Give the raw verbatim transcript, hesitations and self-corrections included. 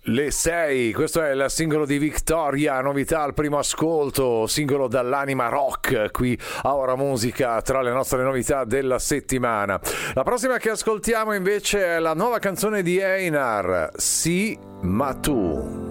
Le sei, questo è il singolo di Victoria, novità al primo ascolto, singolo dall'anima rock qui a Ora Musica, tra le nostre novità della settimana. La prossima che ascoltiamo invece è la nuova canzone di Einar, Sì, ma tu.